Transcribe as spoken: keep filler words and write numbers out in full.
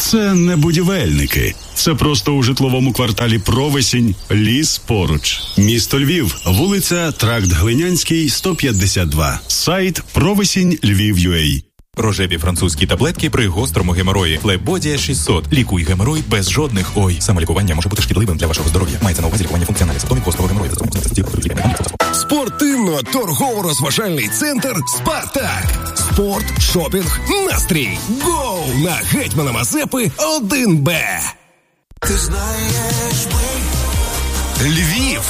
Це не будівельники. Це просто у житловому кварталі Провесінь, ліс поруч. Місто Львів, вулиця Тракт Глинянський, сто п'ятдесят два. Сайт провесінь львів.ua. Рожеві французькі таблетки при гострому геморої. Флебодія шістсот. Лікуй геморой без жодних ой. Самолікування може бути шкідливим для вашого здоров'я. Мається на увазі лікування функціональних симптомів гострого геморою. Спортивно-торгово-розважальний центр «Спартак». Спорт, шопінг, настрій. Гоу на Гетьмана Мазепи один Б. Ти знаєш, ми... Львів.